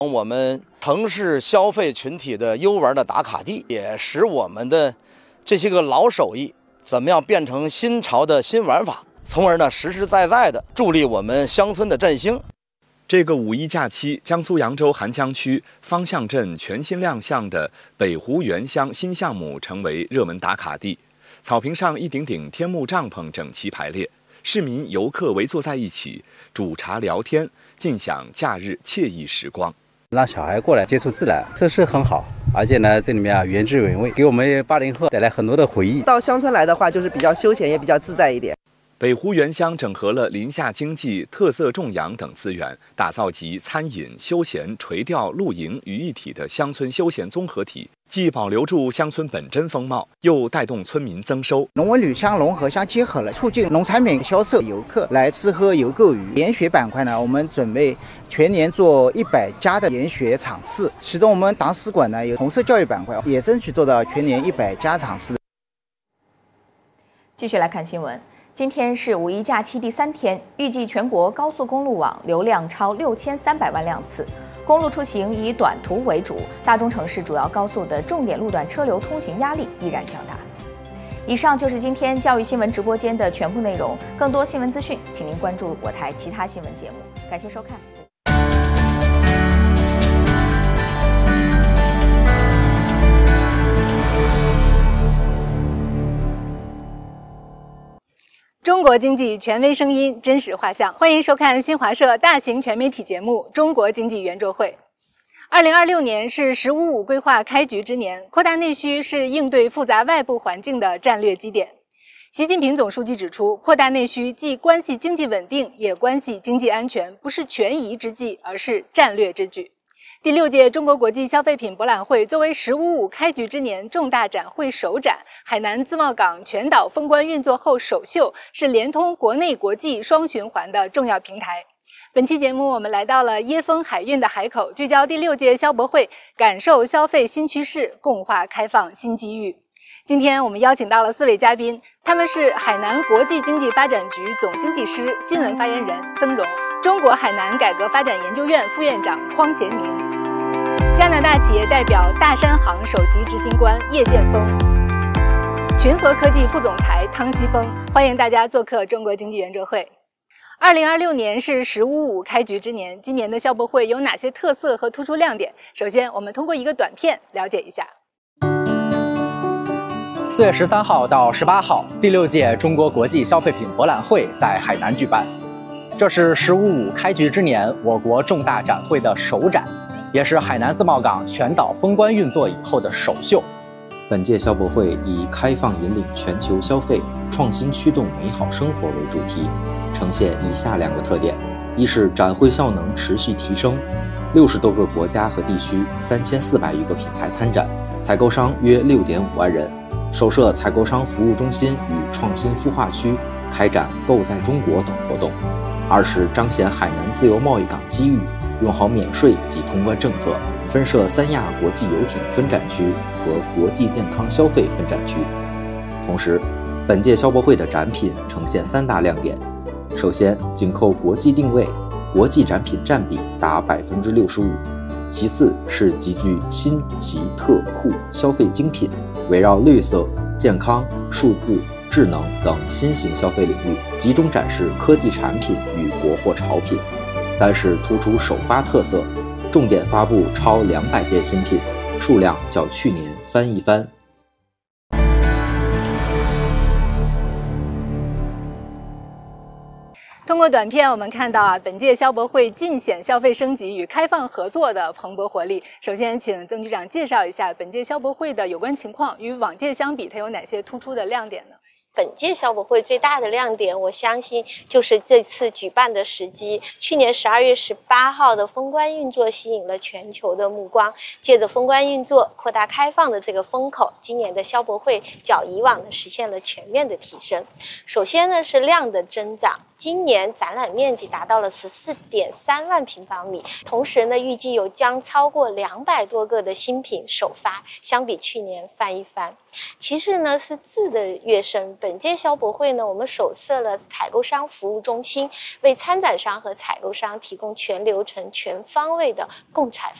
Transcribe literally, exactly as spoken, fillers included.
我们城市消费群体的游玩的打卡地，也使我们的这些个老手艺怎么样变成新潮的新玩法，从而呢实实在在的助力我们乡村的振兴。 这个五一假期，江苏扬州邗江区方向镇全新亮相的北湖原乡新项目成为热门打卡地。草坪上一顶顶天幕帐篷整齐排列，市民游客围坐在一起，煮茶聊天，尽享假日惬意时光。 让小孩过来接触自然，设施很好，而且呢，这里面啊原汁原味，给我们八零后带来很多的回忆。 到乡村来的话，就是比较休闲，也比较自在一点。 北湖原乡整合了林下经济、特色种养等资源，打造集餐饮、休闲、垂钓、露营于一体的乡村休闲综合体，既保留住乡村本真风貌，又带动村民增收。 农文旅相融合相结合了，促进农产品销售，游客来吃喝游购娱。研学板块呢，我们准备全年做一百家的研学场次，其中我们党史馆呢有红色教育板块，也争取做到全年一百家场次。 继续来看新闻。今天是五一假期第三天，预计全国高速公路网流量超六千三百万辆次。公路出行以短途为主，大中城市主要高速的重点路段车流通行压力依然较大。以上就是今天教育新闻直播间的全部内容。更多新闻资讯，请您关注我台其他新闻节目。感谢收看。 中国经济权威声音，真实画像，欢迎收看新华社大型全媒体节目《中国经济圆桌会》。二零二六年是“十五五”规划开局之年，扩大内需是应对复杂外部环境的战略基点。习近平总书记指出，扩大内需既关系经济稳定，也关系经济安全，不是权宜之计，而是战略之举。第六届中国国际消费品博览会作为“十五五”开局之年重大展会首展，海南自贸港全岛封关运作后首秀，是联通国内国际双循环的重要平台。本期节目，我们来到了椰风海运的海口，聚焦第六届消博会，感受消费新趋势，共话开放新机遇。今天我们邀请到了四位嘉宾，他们是海南国际经济发展局总经济师、新闻发言人曾荣，中国海南改革发展研究院副院长匡贤明，加拿大企业代表大山行首席执行官叶剑锋，群和科技副总裁汤西峰。欢迎大家做客中国经济圆桌会。二零二六年是“十五五”开局之年，今年的消博会有哪些特色和突出亮点？首先，我们通过一个短片了解一下。 四月十三号到十八号，第六届中国国际消费品博览会在海南举办，这是“十五五”开局之年我国重大展会的首展，也是海南自贸港全岛封关运作以后的首秀。 本届消博会以开放引领全球消费、创新驱动美好生活为主题，呈现以下两个特点：一是展会效能持续提升，六十多个国家和地区，三千四百余个品牌参展，采购商约六点五万人，首设采购商服务中心与创新孵化区，开展购在中国等活动；二是彰显海南自由贸易港机遇，用好免税及通关政策，分设三亚国际游艇分展区和国际健康消费分展区。同时，本届消博会的展品呈现三大亮点：首先，紧扣国际定位，国际展品占比达百分之六十五；其次是极具新奇特酷消费精品，围绕绿色、健康、数字、智能等新型消费领域，集中展示科技产品与国货潮品。三是突出首发特色，重点发布超两百件新品，数量较去年翻一番。 通过短片，我们看到啊，本届消博会尽显消费升级与开放合作的蓬勃活力。首先，请曾局长介绍一下本届消博会的有关情况，与往届相比，它有哪些突出的亮点呢？ 本届消博会最大的亮点，我相信就是这次举办的时机。去年十二月十八号的封关运作吸引了全球的目光，借着封关运作扩大开放的这个风口，今年的消博会较以往的实现了全面的提升。首先呢是量的增长，今年展览面积达到了十四点三万平方米，同时呢预计有将超过两百多个的新品首发，相比去年翻一番。其次呢是质的跃升， 本届消博会呢，我们首设了采购商服务中心，为参展商和采购商提供全流程、全方位的共采